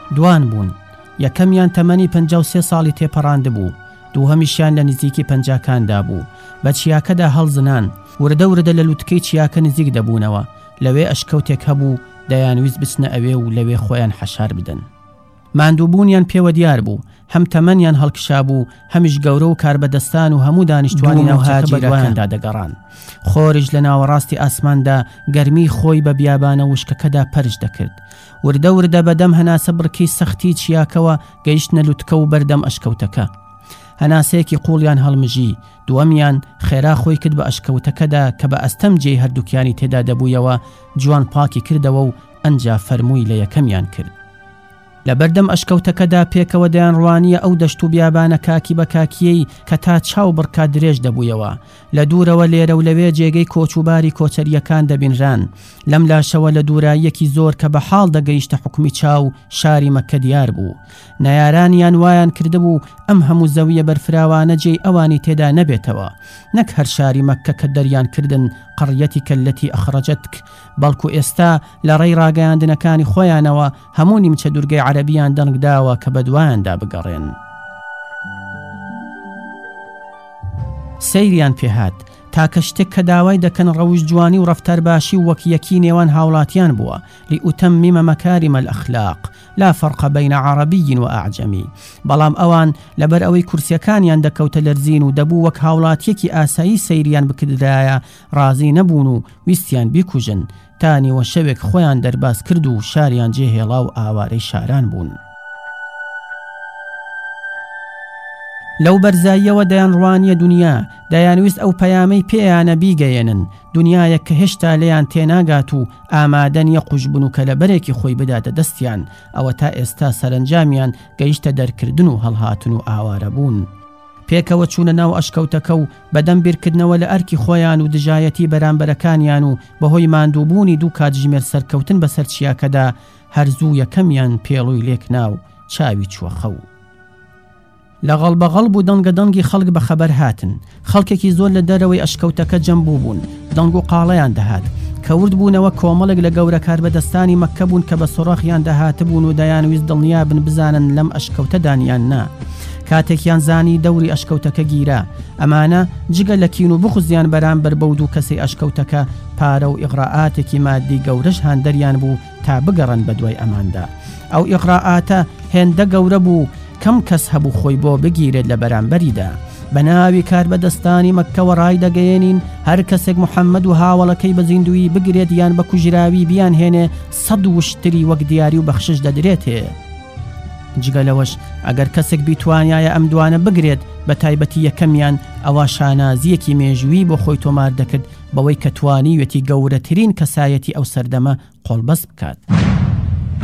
دوان بوون. یەکەمیان تەمەنی 53 ساڵی تێپەڕاند بوو، دووهەمیشیان لە نزیکی 50کاندا بوو، بە چیاکەدا هەڵزنان، وردە وردە لە لووتکەی چیاکە نزیک دەبوونەوە، لەوێ ئەشکەوتێک هەبوو دەیانویست بچنە ئەوێ و لەوێ خۆیان حەشار بدەن. ماندووبوونیان پێوە دیار بوو، هەم تەمەنیان هەڵکشا بوو، هەمیش گەورە و کاربەدەستان و هەموو دانیشتوانی ناوهاجیرەکاندا دەگەڕان. خۆریش لە ناوەڕاستی ئاسماندا گەرمی خۆی بە بیابانە وشکەکەدا پەرش دەکرد. وردە وردە بەدەم هەناسە بڕکەی سەختی چیاکەوە گەیشتنە لووتکە و بەردەم ئەشکەوتەکە. هەناسەیەکی قوڵیان هەڵمژی، دووەمیان خێرا خۆی کرد بە ئەشکەوتەکەدا کە بە ئەستەم جێی هەردووکیانی تێدا دەبوویەوە جوان پاکی کردەوە و ئەنجا فەرمووی لە یەکەمیان کرد. لە بەردەم ئەشکەوتەکەدا پێکەوە دەیان ڕوانیە ئەو دەشت و بیابانە کاکی بە کاکیەی کە تا چاو بڕکا درێژ دەبوویەوە، لە دوورەوە لێرە و لەوێ جێگەی کۆچوباری کۆچەریەکان دەبینران. لەم لاشەوە لە دووراییەکی زۆر کە بە حاڵ دەگەیشتە حکومی چاو شاری مەککە دیار بوو. نایارانیان وایان کردبوو ئەم هەموو زەویە بەرفراوانە جێی ئەوانی تێدا نەبێتەوە، نەک هەر شاری مەککە کە دەریان کردن قڕیەتی کەلەتی ئەخڕەجەتک، بەڵکو ئێستا لە ڕێی ڕاگەیاندنەکانی خۆیانەوە هەموو نیمچە دوورگەی عەرەبیان دەنگداوە کە بە دوایاندا بگەڕێن. سەیریان پێهات تاکە شتێک کە داوای دەکەن ڕەوش جوانی و ڕەفتار باشی و وەک یەکی نێوان هاوڵاتیان بووە، لئوتەممە مەکارم الأخلاق لا فەرق بین عەرەبی و ئەعجەمی. بەڵام ئەوان لەبەر ئەوەی کورسیەکانیان دەکەوتە لەرزین و دەبوو وەک هاوڵاتیەکی ئاسایی سەیریان بکردایە ڕازی نەبوون و ویستیان بیکوژن، تانیوە شەوێک خۆیان دەرباز کرد و شاریان جێهێڵا و ئاوارەی شاران بوون. لەو بەرزاییەوە دەیان ڕوانیە دنیا، دەیانویست ئەو پەیامەی پێیانە بیگەیەنن، دنیایەک کە هێشتا لێیان تێناگات و ئامادە نیە قوشبن و کە لە بەرێکی خۆی بداتە دەستیان، ئەوە تا ئێستا سەرنجامیان گەیشتە دەرکردن و هەڵهاتن و ئاوارە بوون. پێکەوە چوونە ناو ئەشکەوتەکە و بەدەم بیرکردنەوە لە ئەرکی خۆیان و دژایەتی بەرامبەرەکانیان و بەهۆی ماندووبوونی دوو کاتژمێر سەرکەوتن بەسەر چیاکەدا هەرزوو یەکەمیان پێڵووی لێک ناو چاوی چووەخەو. لە غەڵبەغەڵب و دەنگەدەنگی خەڵک بە خەبەر هاتن، خەڵکێکی زۆر لە دەرەوەی ئەشکەوتەکە جەمبوو بوون، دەنگ و قاڵەیان دەهات، کەورد بوونەوە کۆمەڵێک لە گەورە کاربەدەستانی مەککە بوون کە بە سۆڕەخیان دەهاتبوون و دەیانویست دڵنیابن بزانن لەم ئەشکەوتەدانیان نا. کاتێکیان زانی دەوری ئەشکەوتەکە گیرا، ئەمانە جگە لە کین و بخوزیان بەرامبەر بەو دوو کەسەی ئەشکەوتەکە پارە و ئیغراءاتێکی مادی گەورەش هاندەریان بوو تا بگەڕن بە دوای ئەماندا. ئەو ئیغراءاتە هێندە گەورە بوو، کەم کەس هەبوو خۆی بۆ بگیرێت لە بەرامبەریدا. بە ناوی کاربەدەستانی مەککەوە ڕای دەگەیەنین هەر کەسێک محەممەد و هاوڵەکەی بە زیندوی بگرێت یان بە کوژراوی بیان هێنێ 100 وشتری وەک دیاری و بەخشش دەدرێتێ. جگەلەوەش ئەگەر کەسێک بیتوانایە ئەم دوانە بگرێت، بە تایبەتی یەکەمیان ئەوە شانازیەکی مێژووی بۆ خۆی تۆمار دەکرد بەوەی کە توانیوێتی گەورەترین کەسایەتی ئەو سەردەمە قۆڵبەست بکات.